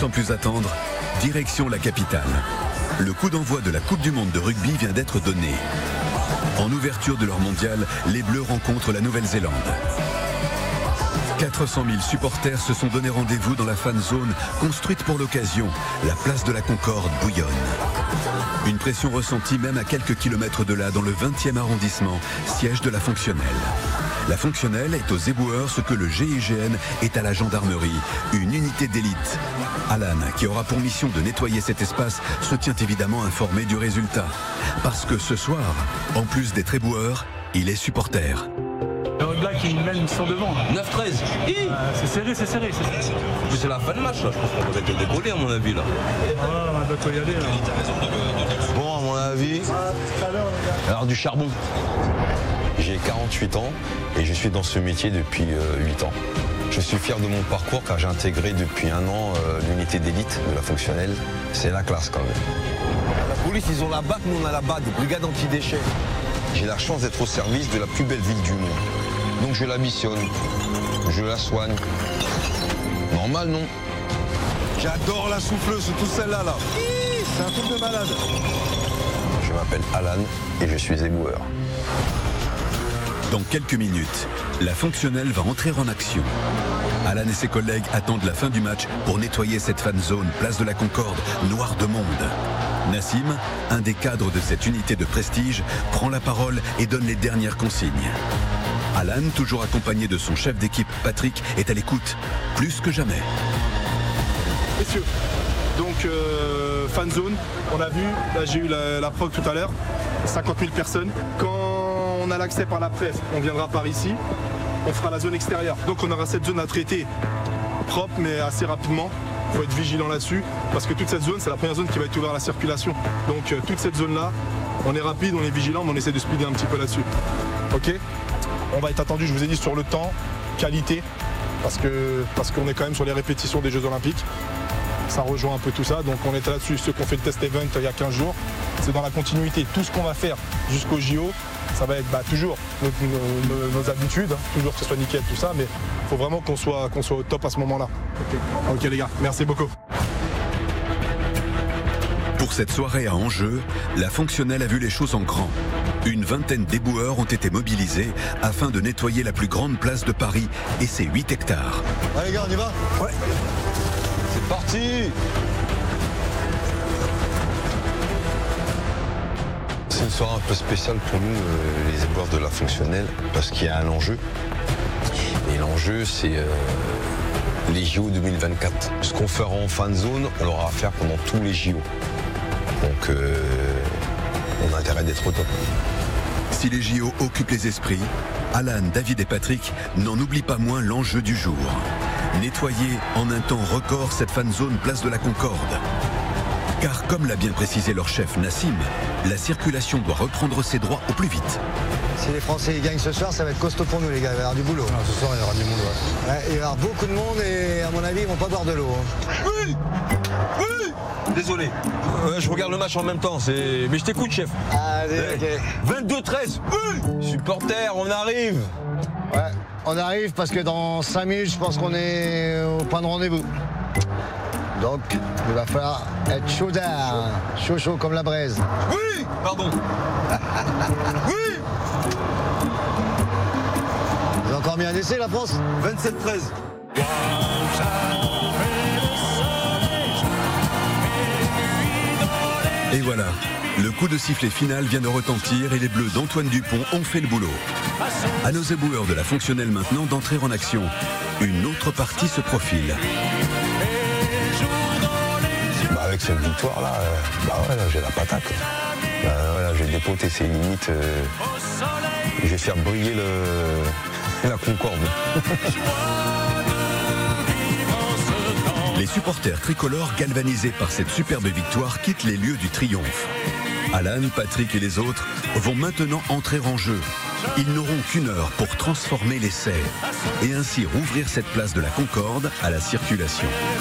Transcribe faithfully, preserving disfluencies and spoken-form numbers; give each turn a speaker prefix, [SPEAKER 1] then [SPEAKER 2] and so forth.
[SPEAKER 1] Sans plus attendre, direction la capitale. Le coup d'envoi de la Coupe du Monde de rugby vient d'être donné. En ouverture de leur mondial, les Bleus rencontrent la Nouvelle-Zélande. quatre cent mille supporters se sont donné rendez-vous dans la fan zone construite pour l'occasion. La place de la Concorde bouillonne. Une pression ressentie même à quelques kilomètres de là, dans le vingtième arrondissement, siège de la Fonctionnelle. La Fonctionnelle est aux éboueurs ce que le G I G N est à la gendarmerie, une unité d'élite. Alan, qui aura pour mission de nettoyer cet espace, se tient évidemment informé du résultat. Parce que ce soir, en plus d'être éboueur, il est supporter.
[SPEAKER 2] Le Black qui mène, ils sont devant.
[SPEAKER 3] neuf treize.
[SPEAKER 2] Euh, c'est serré, c'est serré. C'est serré.
[SPEAKER 3] Mais c'est la fin de match là, je pense qu'on va être décollé à mon avis là.
[SPEAKER 2] Ah, on va bientôt y aller là.
[SPEAKER 3] Bon, à mon avis, alors du charbon.
[SPEAKER 4] J'ai quarante-huit ans et je suis dans ce métier depuis euh, huit ans. Je suis fier de mon parcours car j'ai intégré depuis un an euh, l'unité d'élite de la Fonctionnelle. C'est la classe quand même.
[SPEAKER 3] La police, ils ont la B A C, nous on a la B A D, brigade anti-déchets.
[SPEAKER 4] J'ai la chance d'être au service de la plus belle ville du monde. Donc je la missionne, je la soigne. Normal, non?
[SPEAKER 3] J'adore la souffleuse, surtout celle-là là. C'est un truc de malade.
[SPEAKER 4] Je m'appelle Alan et je suis éboueur.
[SPEAKER 1] Dans quelques minutes, la Fonctionnelle va entrer en action. Alan et ses collègues attendent la fin du match pour nettoyer cette fan zone, place de la Concorde, noire de monde. Nassim, un des cadres de cette unité de prestige, prend la parole et donne les dernières consignes. Alan, toujours accompagné de son chef d'équipe Patrick, est à l'écoute, plus que jamais.
[SPEAKER 5] Messieurs, donc euh, fan zone, on a vu, là j'ai eu la, la prog tout à l'heure, cinquante mille personnes. Quand on a l'accès par la presse, on viendra par ici, on fera la zone extérieure. Donc on aura cette zone à traiter propre mais assez rapidement. Il faut être vigilant là-dessus parce que toute cette zone, c'est la première zone qui va être ouverte à la circulation. Donc euh, toute cette zone-là, on est rapide, on est vigilant, mais on essaie de speeder un petit peu là-dessus. Ok? On va être attendu, je vous ai dit, sur le temps, qualité, parce que parce qu'on est quand même sur les répétitions des Jeux Olympiques. Ça rejoint un peu tout ça, donc on est là-dessus. Ceux qui ont fait le test event il y a quinze jours, c'est dans la continuité. Tout ce qu'on va faire jusqu'au J O, ça va être bah, toujours nos, nos, nos habitudes, hein, toujours que ce soit nickel, tout ça, mais il faut vraiment qu'on soit, qu'on soit au top à ce moment-là. Ok, ok les gars, merci beaucoup.
[SPEAKER 1] Pour cette soirée à enjeu, la Fonctionnelle a vu les choses en grand. Une vingtaine d'éboueurs ont été mobilisés afin de nettoyer la plus grande place de Paris et ses huit hectares.
[SPEAKER 3] Allez les gars, on y va? Ouais. C'est parti!
[SPEAKER 4] C'est une soirée un peu spéciale pour nous, euh, les éboueurs de la Fonctionnelle, parce qu'il y a un enjeu. Et l'enjeu, c'est euh, les J O deux mille vingt-quatre. Ce qu'on fera en fin de zone, on l'aura à faire pendant tous les J O. Donc, euh, on a intérêt d'être au top.
[SPEAKER 1] Si les J O occupent les esprits, Alan, David et Patrick n'en oublient pas moins l'enjeu du jour. Nettoyer en un temps record cette fan zone place de la Concorde. Car comme l'a bien précisé leur chef Nassim, la circulation doit reprendre ses droits au plus vite.
[SPEAKER 6] Si les Français ils gagnent ce soir, ça va être costaud pour nous les gars, il va y avoir du boulot.
[SPEAKER 7] Ah, ce soir il y aura du monde, ouais.
[SPEAKER 6] Ouais, il va y avoir beaucoup de monde et à mon avis ils vont pas boire de l'eau. Hein.
[SPEAKER 3] Oui! Oui! Désolé. Euh, je regarde le match en même temps, c'est. Mais je t'écoute, chef.
[SPEAKER 6] Allez, ok.
[SPEAKER 3] vingt-deux treize. Oui! Supporters, on arrive!
[SPEAKER 6] Ouais, on arrive parce que dans cinq minutes, je pense qu'on est au point de rendez-vous. Donc, il va falloir être chaudard, chaud chaud comme la braise.
[SPEAKER 3] Oui! Pardon. Oui!
[SPEAKER 6] Vous avez encore mis un essai, la France?
[SPEAKER 3] vingt-sept treize.
[SPEAKER 1] Et voilà, le coup de sifflet final vient de retentir et les Bleus d'Antoine Dupont ont fait le boulot. À nos éboueurs de la Fonctionnelle maintenant d'entrer en action. Une autre partie se profile.
[SPEAKER 4] Bah, avec cette victoire-là, euh, bah ouais, là, j'ai la patate. Bah, ouais, là, j'ai dépoté ses limites. Euh, je vais faire briller le, la Concorde.
[SPEAKER 1] Les supporters tricolores galvanisés par cette superbe victoire quittent les lieux du triomphe. Alan, Patrick et les autres vont maintenant entrer en jeu. Ils n'auront qu'une heure pour transformer l'essai et ainsi rouvrir cette place de la Concorde à la circulation.